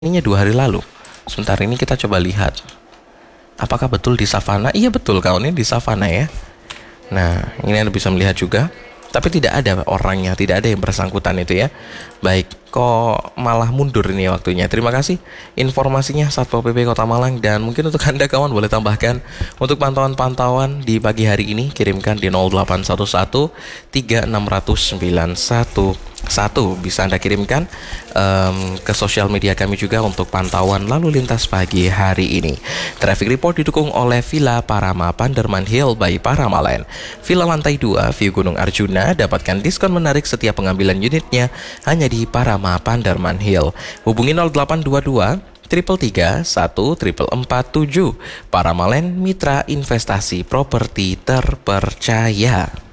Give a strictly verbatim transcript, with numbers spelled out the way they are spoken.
ininya dua hari lalu. Sebentar ini kita coba lihat. Apakah betul di savana? Iya betul, kawan, ini di savana ya. Nah, ini Anda bisa melihat juga. Tapi tidak ada orangnya, tidak ada yang bersangkutan itu ya. Baik, kok malah mundur ini waktunya. Terima kasih informasinya Satpol P P Kota Malang. Dan mungkin untuk Anda kawan boleh tambahkan untuk pantauan-pantauan di pagi hari ini, kirimkan di nol delapan satu satu tiga enam nol nol sembilan satu satu. Bisa Anda kirimkan um, ke sosial media kami juga untuk pantauan lalu lintas pagi hari ini. Traffic Report didukung oleh Villa Parama Panderman Hill by Paramalen. Villa lantai dua, view Gunung Arjuna. Dapatkan diskon menarik setiap pengambilan unitnya hanya di Parama Panderman Hill. Hubungi nol delapan dua dua tiga tiga satu empat empat tujuh. Paramalen, mitra investasi properti terpercaya.